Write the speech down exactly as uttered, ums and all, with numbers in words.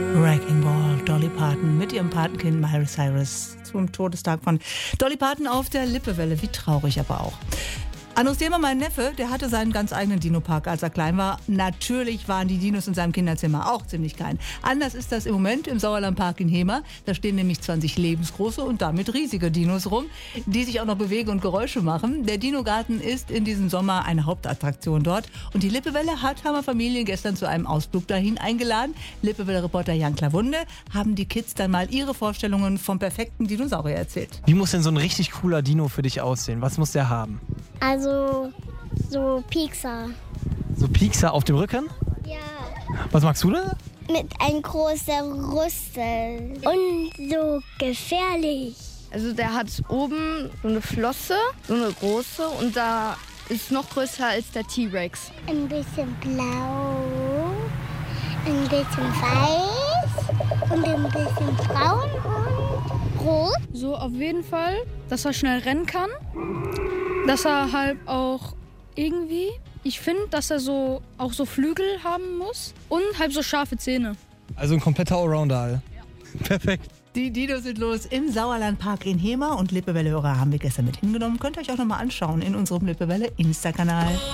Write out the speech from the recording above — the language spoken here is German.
Wrecking Ball, Dolly Parton mit ihrem Patenkind Miley Cyrus zum Todestag von Dolly Parton auf der Lippewelle. Wie traurig aber auch. Anus Thema, mein Neffe, der hatte seinen ganz eigenen Dino-Park, als er klein war. Natürlich waren die Dinos in seinem Kinderzimmer auch ziemlich klein. Anders ist das im Moment im Sauerlandpark in Hemer. Da stehen nämlich zwanzig lebensgroße und damit riesige Dinos rum, die sich auch noch bewegen und Geräusche machen. Der Dino-Garten ist in diesem Sommer eine Hauptattraktion dort. Und die Lippewelle hat Hammer Familien gestern zu einem Ausflug dahin eingeladen. Lippewelle-Reporter Jan Klawunde haben die Kids dann mal ihre Vorstellungen vom perfekten Dinosaurier erzählt. Wie muss denn so ein richtig cooler Dino für dich aussehen? Was muss der haben? Also so Piekser. So Piekser auf dem Rücken? Ja. Was magst du da? Mit einem großen Rüssel. Und so gefährlich. Also der hat oben so eine Flosse, so eine große, und da ist noch größer als der T-Rex. Ein bisschen blau, ein bisschen weiß und ein bisschen braun und rot. So auf jeden Fall, dass er schnell rennen kann. Dass er halt auch irgendwie, ich finde, dass er so auch so Flügel haben muss und halb so scharfe Zähne. Also ein kompletter Allrounder. Ja. Perfekt. Die Dinos sind los im Sauerlandpark in Hemer und Lippewelle-Hörer haben wir gestern mit hingenommen. Könnt ihr euch auch nochmal anschauen in unserem Lippewelle Insta-Kanal.